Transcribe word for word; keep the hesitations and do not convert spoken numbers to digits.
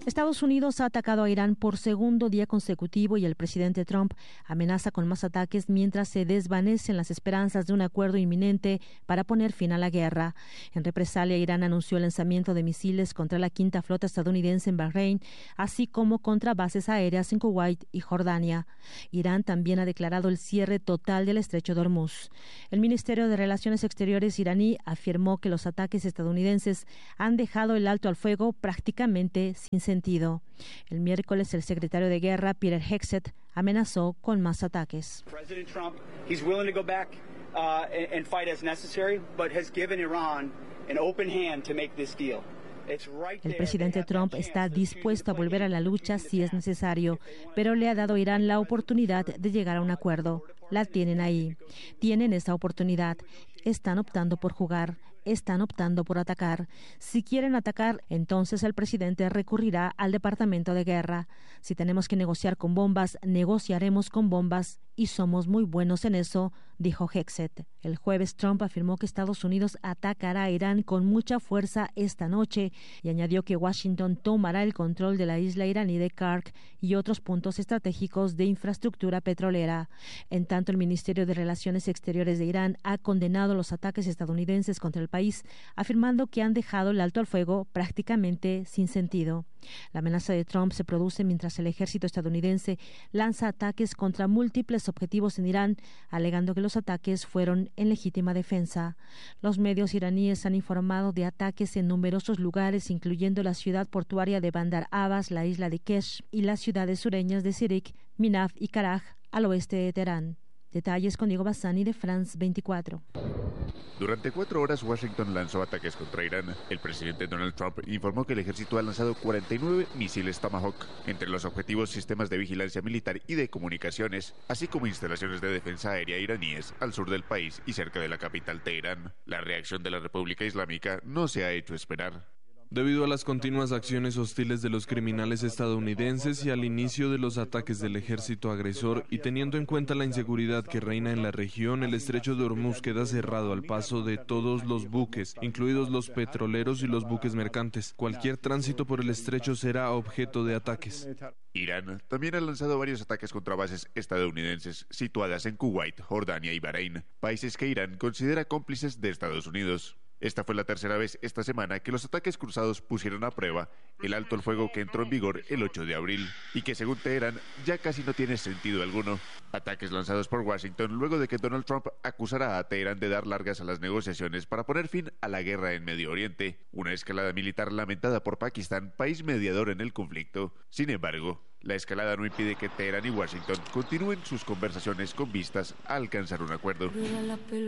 Estados Unidos ha atacado a Irán por segundo día consecutivo y el presidente Trump amenaza con más ataques mientras se desvanecen las esperanzas de un acuerdo inminente para poner fin a la guerra. En represalia, Irán anunció el lanzamiento de misiles contra la quinta flota estadounidense en Bahrein, así como contra bases aéreas en Kuwait y Jordania. Irán también ha declarado el cierre total del estrecho de Hormuz. El Ministerio de Relaciones Exteriores iraní afirmó que los ataques estadounidenses han dejado el alto al fuego prácticamente sin sentido. El miércoles, el secretario de Guerra, Peter Hegseth, amenazó con más ataques. Trump, he's willing to go back uh, and fight as necessary, but has given Iran an open hand to make this deal. El presidente Trump está dispuesto a volver a la lucha si es necesario, pero le ha dado a Irán la oportunidad de llegar a un acuerdo. La tienen ahí. Tienen esa oportunidad. Están optando por jugar. Están optando por atacar. Si quieren atacar, entonces el presidente recurrirá al Departamento de Guerra. Si tenemos que negociar con bombas, negociaremos con bombas y somos muy buenos en eso, dijo Hegseth. El jueves, Trump afirmó que Estados Unidos atacará a Irán con mucha fuerza esta noche y añadió que Washington tomará el control de la isla iraní de Kark y otros puntos estratégicos de infraestructura petrolera. En tanto, el Ministerio de Relaciones Exteriores de Irán ha condenado los ataques estadounidenses contra el país, afirmando que han dejado el alto al fuego prácticamente sin sentido. La amenaza de Trump se produce mientras el ejército estadounidense lanza ataques contra múltiples objetivos en Irán, alegando que los ataques fueron en legítima defensa. Los medios iraníes han informado de ataques en numerosos lugares, incluyendo la ciudad portuaria de Bandar Abbas, la isla de Kesh y las ciudades sureñas de Sirik, Minaf y Karaj, al oeste de Teherán. Detalles con Diego Bassani de France veinticuatro. Durante cuatro horas, Washington lanzó ataques contra Irán. El presidente Donald Trump informó que el ejército ha lanzado cuarenta y nueve misiles Tomahawk. Entre los objetivos, sistemas de vigilancia militar y de comunicaciones, así como instalaciones de defensa aérea iraníes al sur del país y cerca de la capital Teherán. La reacción de la República Islámica no se ha hecho esperar. Debido a las continuas acciones hostiles de los criminales estadounidenses y al inicio de los ataques del ejército agresor y teniendo en cuenta la inseguridad que reina en la región, el estrecho de Hormuz queda cerrado al paso de todos los buques, incluidos los petroleros y los buques mercantes. Cualquier tránsito por el estrecho será objeto de ataques. Irán también ha lanzado varios ataques contra bases estadounidenses situadas en Kuwait, Jordania y Bahrein, países que Irán considera cómplices de Estados Unidos. Esta fue la tercera vez esta semana que los ataques cruzados pusieron a prueba el alto el fuego que entró en vigor el ocho de abril y que según Teherán ya casi no tiene sentido alguno. Ataques lanzados por Washington luego de que Donald Trump acusara a Teherán de dar largas a las negociaciones para poner fin a la guerra en Medio Oriente, una escalada militar lamentada por Pakistán, país mediador en el conflicto. Sin embargo, la escalada no impide que Teherán y Washington continúen sus conversaciones con vistas a alcanzar un acuerdo.